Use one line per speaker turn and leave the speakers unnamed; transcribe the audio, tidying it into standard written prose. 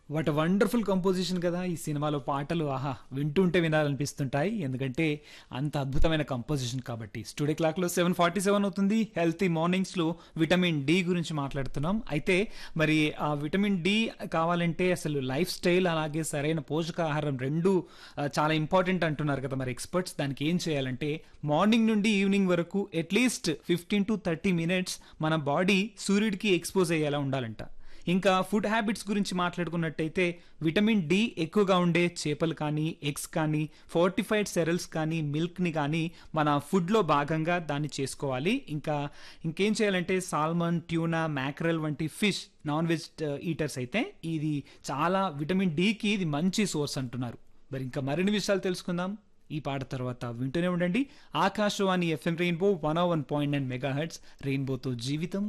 What wonderful composition కదా! ఈ సినిమాలో పాటలు ఆహా! వింటుంటే వినాలనిపిస్తుంటాయి. ఎందుకంటే అంత అద్భుతమైన కంపోజిషన్ కాబట్టి. స్టూడియో క్లాక్‌లో 7:47 అవుతుంది. హెల్తీ మార్నింగ్స్‌లో విటమిన్ డి గురించి మాట్లాడుతున్నాం. అయితే మరి ఆ విటమిన్ డి కావాలంటే అసలు లైఫ్ స్టైల్ అలాగే సరైన పోషకాహారం 2 చాలా ఇంపార్టెంట్ అంటున్నారు కదా! మరి ఎక్స్‌పర్ట్స్ దానికి ఏం చేయాలంటే మార్నింగ్ నుండి ఈవినింగ్ వరకు అట్‌లీస్ట్ 15-30 మినిట్స్ మన బాడీ సూర్యుడికి ఎక్స్‌పోజ్ అయ్యేలా ఉండాలంట. ఇంకా ఫుడ్ హ్యాబిట్స్ గురించి మాట్లాడుకున్నట్టయితే విటమిన్ డి ఎక్కువగా ఉండే చేపలు కానీ ఎగ్స్ కానీ ఫోర్టిఫైడ్ సెరల్స్ కానీ మిల్క్ని కానీ మన ఫుడ్లో భాగంగా దాన్ని చేసుకోవాలి. ఇంకేం చేయాలంటే సాల్మన్ ట్యూనా మ్యాక్రెల్ వంటి ఫిష్ నాన్ వెజ్ ఈటర్స్ అయితే ఇది చాలా విటమిన్ డికి ఇది మంచి సోర్స్ అంటున్నారు. మరి ఇంకా మరిన్ని విషయాలు తెలుసుకుందాం ఈ పాట తర్వాత. వింటూనే ఉండండి ఆకాశవాణి ఎఫ్ఎం రెయిన్బో 101.9 మెగాహెర్ట్జ్ రెయిన్బోతో జీవితం